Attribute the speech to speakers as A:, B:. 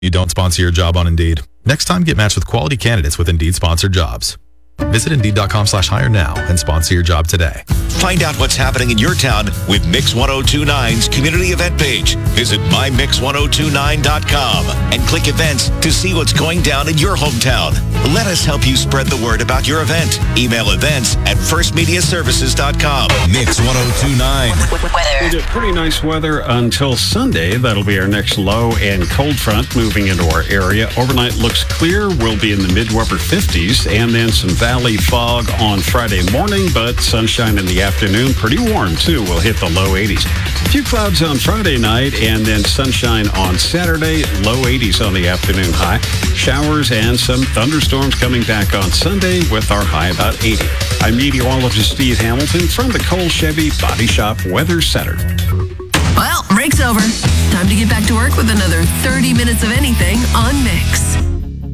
A: You don't sponsor your job on Indeed. Next time, get matched with quality candidates with Indeed sponsored jobs. Visit Indeed.com/hire now and sponsor your job today.
B: Find out what's happening in your town with Mix 1029's community event page. Visit mymix1029.com and click events to see what's going down in your hometown. Let us help you spread the word about your event. Email events@firstmediaservices.com. Mix 1029.
C: We get pretty nice weather until Sunday. That'll be our next low and cold front moving into our area. Overnight looks clear. We'll be in the mid-upper 50s and then some valley fog on Friday morning, but sunshine in the afternoon. Pretty warm, too. We'll hit the low 80s. A few clouds on Friday night and then sunshine on Saturday. Low 80s on the afternoon high. Showers and some thunderstorms coming back on Sunday with our high about 80. I'm meteorologist Steve Hamilton from the Cole Chevy Body Shop Weather Center.
D: Well, break's over. Time to get back to work with another 30 minutes of anything on Mix.